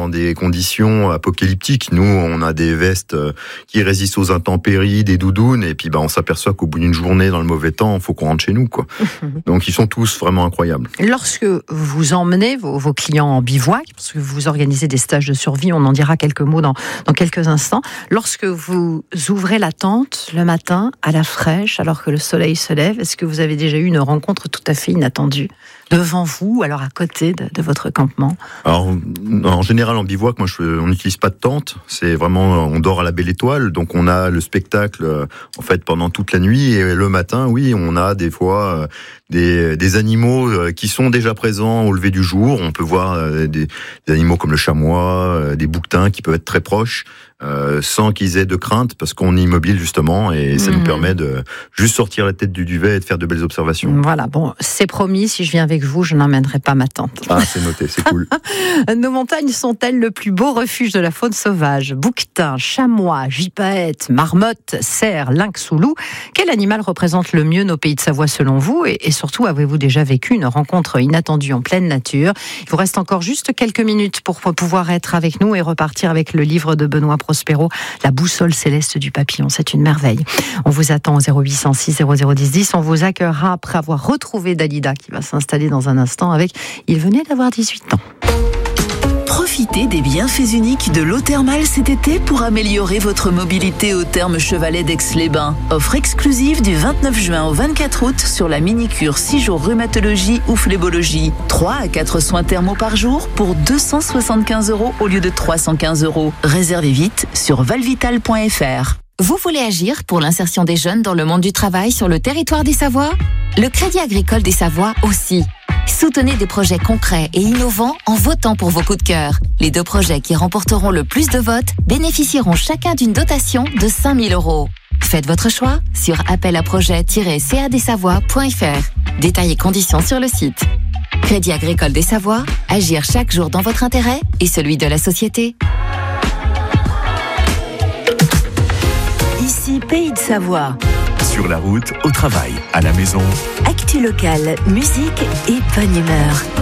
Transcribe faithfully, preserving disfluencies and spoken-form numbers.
dans des conditions apocalyptiques. Nous, on a des vestes qui résistent aux intempéries, des doudounes, et puis bah, on s'aperçoit qu'au bout d'une journée, dans le mauvais temps, il faut qu'on rentre chez nous, quoi. Donc, ils sont tous vraiment incroyables. Lorsque vous emmenez vos, vos clients en bivouac, parce que vous organisez des stages de survie, on en dira quelques mots dans, dans quelques instants, lorsque vous ouvrez la tente le matin à la fraîche, alors que le soleil se lève, est-ce que vous avez déjà eu une rencontre tout à fait inattendue devant vous, alors à côté de, de votre campement? Alors, en général, en bivouac, moi, je, on n'utilise pas de tente. C'est vraiment, on dort à la belle étoile. Donc, on a le spectacle, en fait, pendant toute la nuit. Et le matin, oui, on a des fois des, des animaux qui sont déjà présents au lever du jour. On peut voir des, des animaux comme le chamois, des bouquetins qui peuvent être très proches. Euh, sans qu'ils aient de crainte, parce qu'on est immobile justement, et ça mmh. nous permet de juste sortir la tête du duvet et de faire de belles observations. Voilà, bon, c'est promis, si je viens avec vous, je n'emmènerai pas ma tante. Ah, c'est noté, c'est cool. Nos montagnes sont-elles le plus beau refuge de la faune sauvage? Bouquetins, chamois, gypaètes, marmottes, cerfs, lynx ou loups, quel animal représente le mieux nos pays de Savoie selon vous? Et, et surtout, avez-vous déjà vécu une rencontre inattendue en pleine nature? Il vous reste encore juste quelques minutes pour pouvoir être avec nous et repartir avec le livre de Benoît Prospero, La boussole céleste du papillon. C'est une merveille. On vous attend au zéro huit cent six zéro zéro dix dix. On vous accueillera après avoir retrouvé Dalida qui va s'installer dans un instant avec Il venait d'avoir dix-huit ans. Profitez des bienfaits uniques de l'eau thermale cet été pour améliorer votre mobilité au Thermes Chevalet d'Aix-les-Bains. Offre exclusive du vingt-neuf juin au vingt-quatre août sur la mini-cure six jours rhumatologie ou phlébologie. trois à quatre soins thermaux par jour pour deux cent soixante-quinze euros au lieu de trois cent quinze euros. Réservez vite sur valvital point f r. Vous voulez agir pour l'insertion des jeunes dans le monde du travail sur le territoire des Savoies? Le Crédit Agricole des Savoies aussi. Soutenez des projets concrets et innovants en votant pour vos coups de cœur. Les deux projets qui remporteront le plus de votes bénéficieront chacun d'une dotation de cinq mille euros. Faites votre choix sur appel à projet tiret c a d savoie point f r. Détails et conditions sur le site. Crédit Agricole des Savoies, agir chaque jour dans votre intérêt et celui de la société. Ici Pays de Savoie. Sur la route, au travail, à la maison. Actu locale, musique et bonne humeur.